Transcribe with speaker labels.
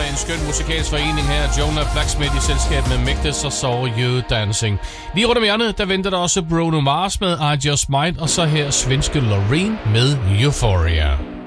Speaker 1: en skøn musikalsk forening her. Jonah Blacksmith i selskab med Migdis og Saw You Dancing. Lige rundt om hjørnet, der venter der også Bruno Mars med I Just Might, og så her svenske Loreen med Euphoria.